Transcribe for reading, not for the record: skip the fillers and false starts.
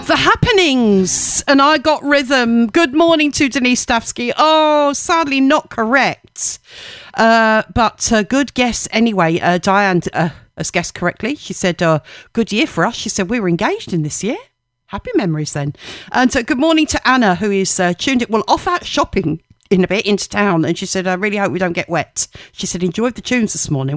The Happenings, and I Got Rhythm. Good morning to Denise Stavsky. Oh, sadly not correct. But good guess anyway. Diane has guessed correctly. She said, good year for us. She said, we were engaged in this year. Happy memories then. And so good morning to Anna, who is tuned it. Well, off out shopping in a bit into town. And she said, I really hope we don't get wet. She said, enjoyed the tunes this morning.